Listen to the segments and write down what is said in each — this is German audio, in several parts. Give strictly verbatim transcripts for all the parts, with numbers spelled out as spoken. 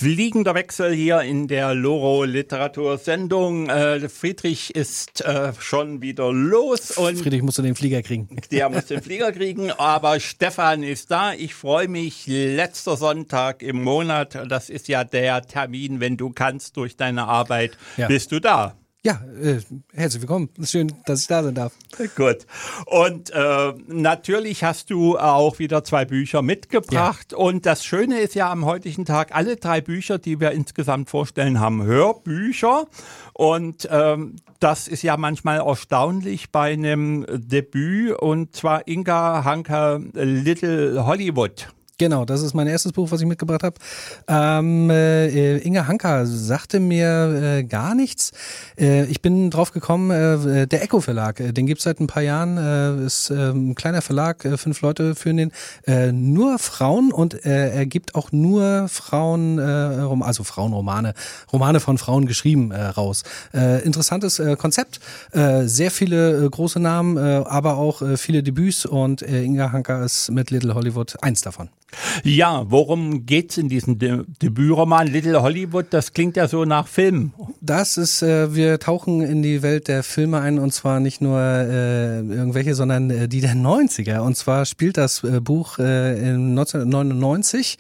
Fliegender Wechsel hier in der Loro Literatursendung. Äh, Friedrich ist äh, schon wieder los. Und Friedrich musste den Flieger kriegen. Der muss den Flieger kriegen, aber Stefan ist da. Ich freue mich, letzter Sonntag im Monat, das ist ja der Termin, wenn du kannst, durch deine Arbeit, ja. Bist du da. Ja, äh, herzlich willkommen. Es ist schön, dass ich da sein darf. Gut. Und äh, natürlich hast du auch wieder zwei Bücher mitgebracht. Ja. Und das Schöne ist ja am heutigen Tag, alle drei Bücher, die wir insgesamt vorstellen, haben Hörbücher. Und ähm, das ist ja manchmal erstaunlich bei einem Debüt. Und zwar Inga Hanker, Little Hollywood. Genau, das ist mein erstes Buch, was ich mitgebracht habe. Ähm, äh, Inga Hanker sagte mir äh, gar nichts. Äh, ich bin drauf gekommen, äh, der Echo Verlag, äh, den gibt's seit ein paar Jahren, äh, ist äh, ein kleiner Verlag, äh, fünf Leute führen den, äh, nur Frauen und äh, er gibt auch nur Frauen, äh, also Frauenromane, Romane von Frauen geschrieben äh, raus. Äh, interessantes äh, Konzept, äh, sehr viele äh, große Namen, äh, aber auch äh, viele Debüts und äh, Inga Hanker ist mit Little Hollywood eins davon. Ja, worum geht's in diesem De- Debütroman Little Hollywood? Das klingt ja so nach Film. Das ist, äh, wir tauchen in die Welt der Filme ein und zwar nicht nur äh, irgendwelche, sondern äh, die der neunziger. Und zwar spielt das äh, Buch äh, in neunzehnhundertneunundneunzig.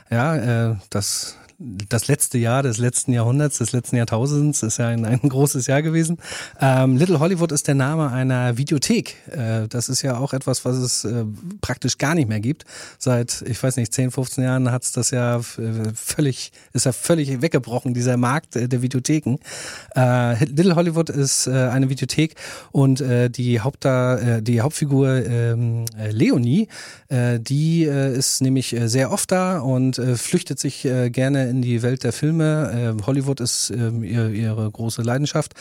Ja, äh, das Das letzte Jahr des letzten Jahrhunderts, des letzten Jahrtausends ist ja ein, ein großes Jahr gewesen. Ähm, Little Hollywood ist der Name einer Videothek. Äh, das ist ja auch etwas, was es äh, praktisch gar nicht mehr gibt. Seit, ich weiß nicht, zehn, fünfzehn Jahren hat's das ja äh, völlig, ist ja völlig weggebrochen, dieser Markt äh, der Videotheken. Äh, Little Hollywood ist äh, eine Videothek und äh, die, Hauptda, äh, die Hauptfigur äh, Leonie, äh, die äh, ist nämlich äh, sehr oft da und äh, flüchtet sich äh, gerne in die Welt der Filme. Äh, Hollywood ist äh, ihr, ihre große Leidenschaft.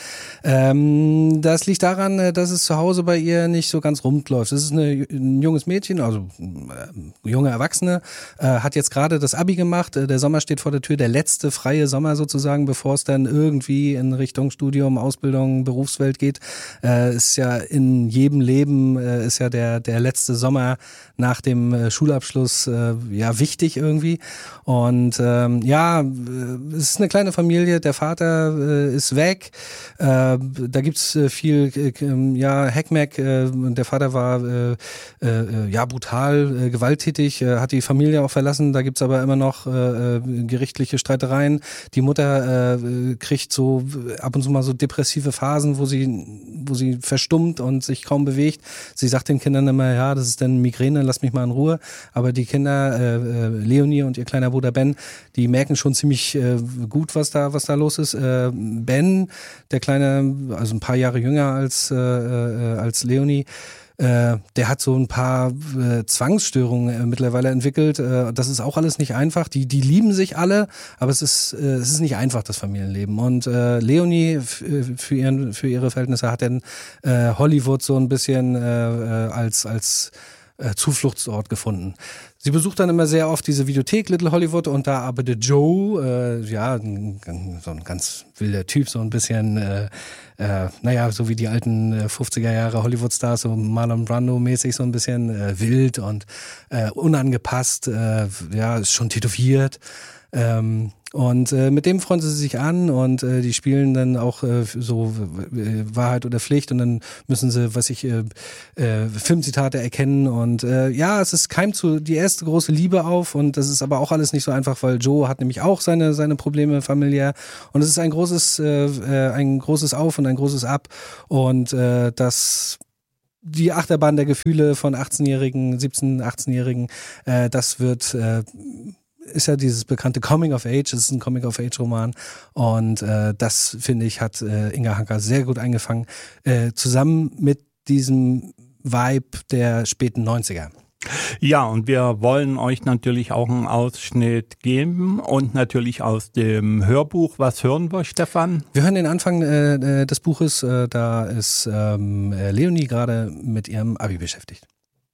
Ähm, das liegt daran, äh, dass es zu Hause bei ihr nicht so ganz rund läuft. Es ist eine, ein junges Mädchen, also äh, junge Erwachsene, äh, hat jetzt gerade das Abi gemacht. Äh, der Sommer steht vor der Tür, der letzte freie Sommer sozusagen, bevor es dann irgendwie in Richtung Studium, Ausbildung, Berufswelt geht. Äh, ist ja in jedem Leben äh, ist ja der der letzte Sommer nach dem äh, Schulabschluss äh, ja wichtig irgendwie. Und ähm, ja, es ist eine kleine Familie, der Vater äh, ist weg, äh, da gibt's äh, viel, äh, ja, Heckmeck, äh, der Vater war äh, äh, ja brutal, äh, gewalttätig, äh, hat die Familie auch verlassen, da gibt's aber immer noch äh, gerichtliche Streitereien. Die Mutter äh, kriegt so ab und zu mal so depressive Phasen, wo sie, wo sie verstummt und sich kaum bewegt. Sie sagt den Kindern immer, ja, das ist dann Migräne, lass mich mal in Ruhe. Aber die Kinder, äh, Leonie und ihr kleiner Bruder Ben, die merken schon ziemlich äh, gut, was da was da los ist. Äh, Ben, der kleine, also ein paar Jahre jünger als äh, äh, als Leonie, äh, der hat so ein paar äh, Zwangsstörungen äh, mittlerweile entwickelt. Äh, das ist auch alles nicht einfach. Die die lieben sich alle, aber es ist äh, es ist nicht einfach, das Familienleben. Und äh, Leonie f- für ihren für ihre Verhältnisse hat dann äh, Hollywood so ein bisschen äh, äh, als als äh, Zufluchtsort gefunden. Sie besucht dann immer sehr oft diese Videothek Little Hollywood und da arbeitet Joe, äh, ja, ein, so ein ganz wilder Typ, so ein bisschen, äh, äh, naja, so wie die alten äh, fünfziger Jahre Hollywood-Stars, so Marlon Brando-mäßig, so ein bisschen äh, wild und äh, unangepasst, äh, ja, ist schon tätowiert. Ähm, Und äh, mit dem freunden sie sich an und äh, die spielen dann auch äh, so äh, Wahrheit oder Pflicht und dann müssen sie, was ich, äh, äh, Filmzitate erkennen und äh, ja, es ist keimt zu die erste große Liebe auf und das ist aber auch alles nicht so einfach, weil Joe hat nämlich auch seine seine Probleme familiär und es ist ein großes äh, äh, ein großes Auf und ein großes Ab und äh, das die Achterbahn der Gefühle von achtzehnjährigen, siebzehn-, achtzehnjährigen, äh, das wird äh, ist ja dieses bekannte Coming of Age, es ist ein Coming of Age Roman und äh, das, finde ich, hat äh, Inga Hanker sehr gut eingefangen, äh, zusammen mit diesem Vibe der späten neunziger. Ja, und wir wollen euch natürlich auch einen Ausschnitt geben und natürlich aus dem Hörbuch. Was hören wir, Stefan? Wir hören den Anfang äh, des Buches, äh, da ist ähm, Leonie gerade mit ihrem Abi beschäftigt.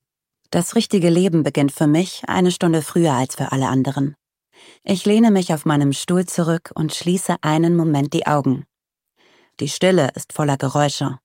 Das richtige Leben beginnt für mich eine Stunde früher als für alle anderen. Ich lehne mich auf meinem Stuhl zurück und schließe einen Moment die Augen. Die Stille ist voller Geräusche.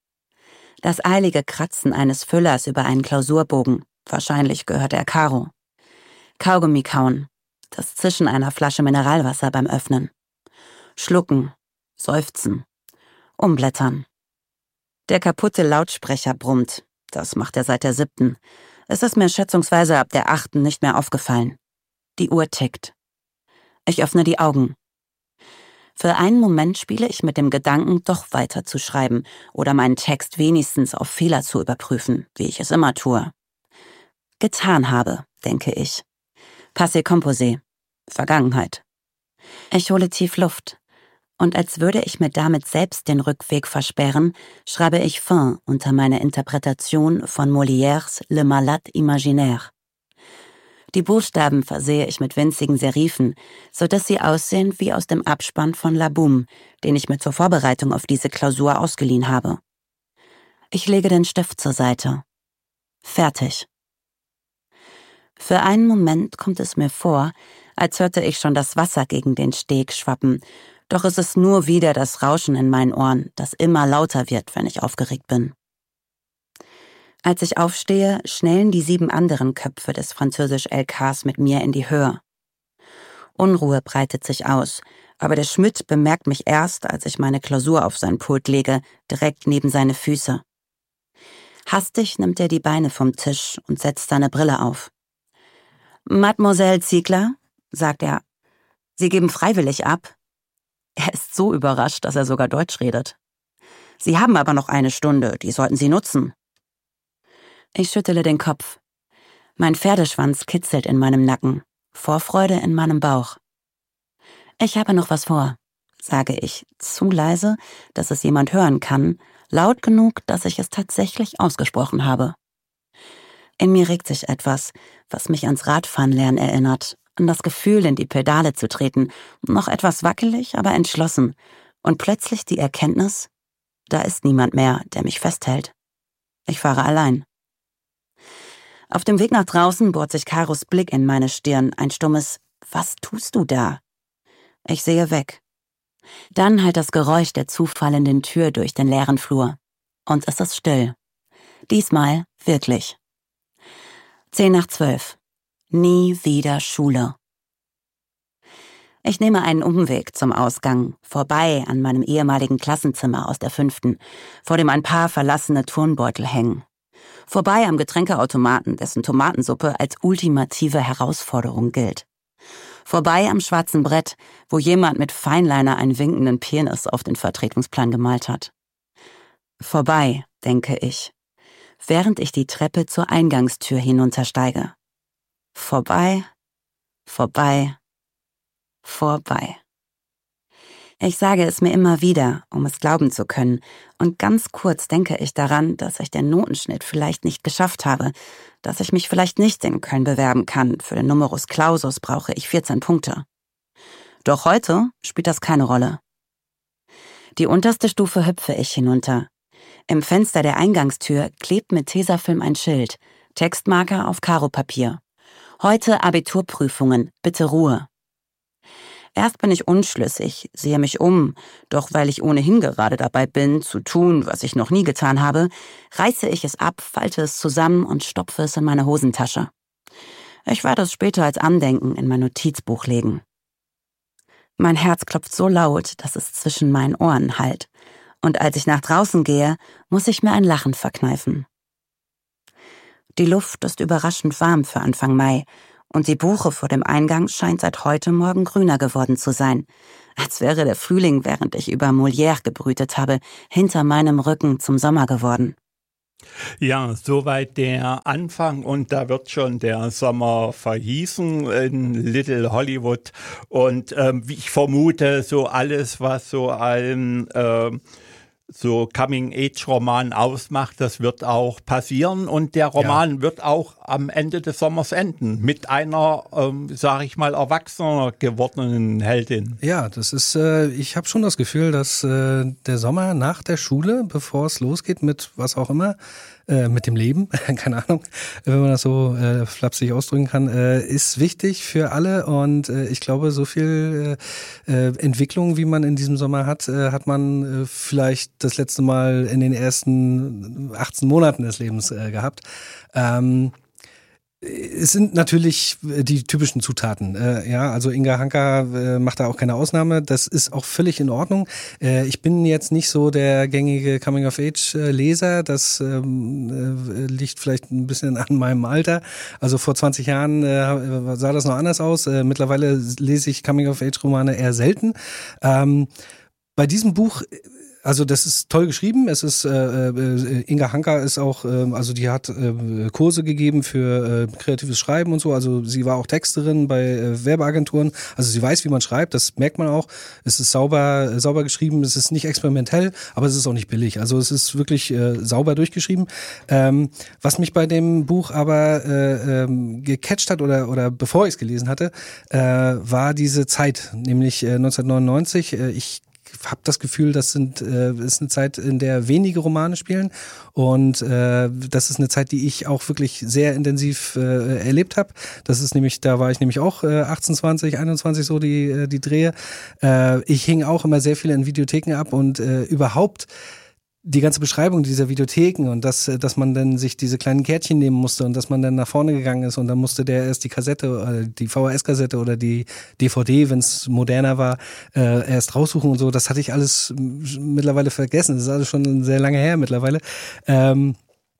Das eilige Kratzen eines Füllers über einen Klausurbogen. Wahrscheinlich gehört er Caro. Kaugummi kauen. das Zischen einer Flasche Mineralwasser beim Öffnen. Schlucken, seufzen, umblättern. Der kaputte Lautsprecher brummt. Das macht er seit der siebten. Es ist mir schätzungsweise ab der achten nicht mehr aufgefallen. Die Uhr tickt. Ich öffne die Augen. Für einen Moment spiele ich mit dem Gedanken, doch weiter zu schreiben oder meinen Text wenigstens auf Fehler zu überprüfen, wie ich es immer tue. Getan habe, denke ich. Passé composé. Vergangenheit. Ich hole tief Luft. Und als würde ich mir damit selbst den Rückweg versperren, schreibe ich fin unter meine Interpretation von Molières Le Malade Imaginaire. Die Buchstaben versehe ich mit winzigen Serifen, so dass sie aussehen wie aus dem Abspann von La Boum, den ich mir zur Vorbereitung auf diese Klausur ausgeliehen habe. Ich lege den Stift zur Seite. Fertig. Für einen Moment kommt es mir vor, als hörte ich schon das Wasser gegen den Steg schwappen, doch es ist nur wieder das Rauschen in meinen Ohren, das immer lauter wird, wenn ich aufgeregt bin. Als ich aufstehe, schnellen die sieben anderen Köpfe des Französisch-L Ks mit mir in die Höhe. Unruhe breitet sich aus, aber der Schmidt bemerkt mich erst, als ich meine Klausur auf sein Pult lege, direkt neben seine Füße. Hastig nimmt er die Beine vom Tisch und setzt seine Brille auf. »Mademoiselle Ziegler«, sagt er, »Sie geben freiwillig ab?« Er ist so überrascht, dass er sogar Deutsch redet. »Sie haben aber noch eine Stunde, die sollten Sie nutzen.« Ich schüttele den Kopf. Mein Pferdeschwanz kitzelt in meinem Nacken, Vorfreude in meinem Bauch. »Ich habe noch was vor«, sage ich, zu leise, dass es jemand hören kann, laut genug, dass ich es tatsächlich ausgesprochen habe. In mir regt sich etwas, was mich ans Radfahrenlernen erinnert, an das Gefühl, in die Pedale zu treten, noch etwas wackelig, aber entschlossen, und plötzlich die Erkenntnis, da ist niemand mehr, der mich festhält. Ich fahre allein. Auf dem Weg nach draußen bohrt sich Karos Blick in meine Stirn, ein stummes »Was tust du da?« Ich sehe weg. Dann halt das Geräusch der zufallenden Tür durch den leeren Flur. Und es ist still. Diesmal wirklich. Zehn nach zwölf. Nie wieder Schule. Ich nehme einen Umweg zum Ausgang, vorbei an meinem ehemaligen Klassenzimmer aus der fünften, vor dem ein paar verlassene Turnbeutel hängen. Vorbei am Getränkeautomaten, dessen Tomatensuppe als ultimative Herausforderung gilt. Vorbei am schwarzen Brett, wo jemand mit Feinliner einen winkenden Penis auf den Vertretungsplan gemalt hat. Vorbei, denke ich, während ich die Treppe zur Eingangstür hinuntersteige. Vorbei, vorbei, vorbei. Ich sage es mir immer wieder, um es glauben zu können, und ganz kurz denke ich daran, dass ich den Notenschnitt vielleicht nicht geschafft habe, dass ich mich vielleicht nicht in Köln bewerben kann. Für den Numerus Clausus brauche ich vierzehn Punkte. Doch heute spielt das keine Rolle. Die unterste Stufe hüpfe ich hinunter. Im Fenster der Eingangstür klebt mit Tesafilm ein Schild, Textmarker auf Karopapier. Heute Abiturprüfungen, bitte Ruhe. Erst bin ich unschlüssig, sehe mich um, doch weil ich ohnehin gerade dabei bin, zu tun, was ich noch nie getan habe, reiße ich es ab, falte es zusammen und stopfe es in meine Hosentasche. Ich werde es später als Andenken in mein Notizbuch legen. Mein Herz klopft so laut, dass es zwischen meinen Ohren hallt, und als ich nach draußen gehe, muss ich mir ein Lachen verkneifen. Die Luft ist überraschend warm für Anfang Mai, und die Buche vor dem Eingang scheint seit heute Morgen grüner geworden zu sein, als wäre der Frühling, während ich über Molière gebrütet habe, hinter meinem Rücken zum Sommer geworden. Ja, soweit der Anfang, und da wird schon der Sommer verhießen in Little Hollywood, und ähm, wie ich vermute, so alles, was so ein ähm, so Coming-Age-Roman ausmacht, das wird auch passieren, und der Roman ja. wird auch am Ende des Sommers enden mit einer, ähm, sage ich mal, erwachsener gewordenen Heldin. Ja, das ist, äh, ich habe schon das Gefühl, dass äh, der Sommer nach der Schule, bevor es losgeht mit was auch immer, äh, mit dem Leben, keine Ahnung, wenn man das so äh, flapsig ausdrücken kann, äh, ist wichtig für alle, und äh, ich glaube, so viel äh, Entwicklung, wie man in diesem Sommer hat, äh, hat man äh, vielleicht das letzte Mal in den ersten achtzehn Monaten des Lebens äh, gehabt. Ähm, Es sind natürlich die typischen Zutaten. Äh, ja, also Inga Hanka äh, macht da auch keine Ausnahme. Das ist auch völlig in Ordnung. Äh, ich bin jetzt nicht so der gängige Coming-of-Age-Leser. Das ähm, äh, liegt vielleicht ein bisschen an meinem Alter. Also vor zwanzig Jahren äh, sah das noch anders aus. Äh, mittlerweile lese ich Coming-of-Age-Romane eher selten. Ähm, bei diesem Buch Also das ist toll geschrieben. Es ist äh, äh, Inga Hanka ist auch, äh, also die hat äh, Kurse gegeben für äh, kreatives Schreiben und so. Also sie war auch Texterin bei äh, Werbeagenturen. Also sie weiß, wie man schreibt. Das merkt man auch. Es ist sauber, äh, sauber geschrieben. Es ist nicht experimentell, aber es ist auch nicht billig. Also es ist wirklich äh, sauber durchgeschrieben. Ähm, was mich bei dem Buch aber äh, ähm, gecatcht hat oder oder bevor ich es gelesen hatte, äh, war diese Zeit, nämlich äh, neunzehnhundertneunundneunzig. Äh, ich habe das Gefühl, das sind äh, ist eine Zeit, in der wenige Romane spielen und äh, das ist eine Zeit, die ich auch wirklich sehr intensiv äh, erlebt habe. Das ist nämlich, da war ich nämlich auch äh, achtzehn, zwanzig, einundzwanzig so die äh, die Drehe. Äh, ich hing auch immer sehr viel in Videotheken ab und äh, überhaupt die ganze Beschreibung dieser Videotheken und dass, dass man dann sich diese kleinen Kärtchen nehmen musste und dass man dann nach vorne gegangen ist und dann musste der erst die Kassette, die V H S-Kassette oder die D V D, wenn es moderner war, äh, erst raussuchen und so. Das hatte ich alles mittlerweile vergessen. Das ist alles schon sehr lange her mittlerweile. Ähm,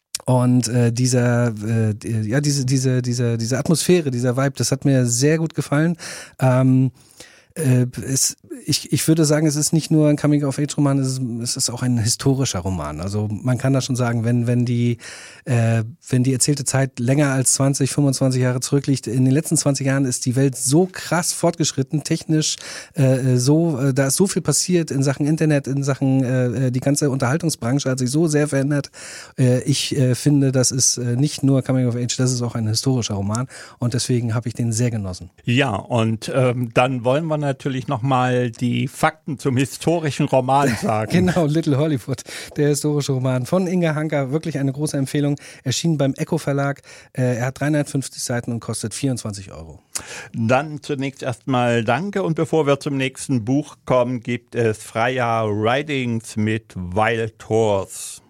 Und äh, dieser, äh, ja, diese, diese, diese, diese Atmosphäre, dieser Vibe, das hat mir sehr gut gefallen. Ähm, äh, es, ich, ich würde sagen, es ist nicht nur ein Coming-of-Age-Roman, es ist, es ist auch ein historischer Roman. Also man kann da schon sagen, wenn, wenn die, äh, wenn die erzählte Zeit länger als zwanzig, fünfundzwanzig Jahre zurückliegt, in den letzten zwanzig Jahren ist die Welt so krass fortgeschritten, technisch, äh, so, äh, da ist so viel passiert in Sachen Internet, in Sachen, äh, die ganze Unterhaltungsbranche hat sich so sehr verändert. Äh, ich äh, finde, das ist äh, nicht nur Coming-of-Age, das ist auch ein historischer Roman und deswegen habe ich den sehr genossen. Ja, und ähm, dann wollen wir natürlich nochmal die Fakten zum historischen Roman sagen. Genau, Little Hollywood, der historische Roman von Inga Hanka, wirklich eine große Empfehlung, erschienen beim Echo Verlag. Äh, er hat dreihundertfünfzig Seiten und kostet vierundzwanzig Euro. Dann zunächst erstmal danke und bevor wir zum nächsten Buch kommen, gibt es Freya Ridings mit Wild Horse.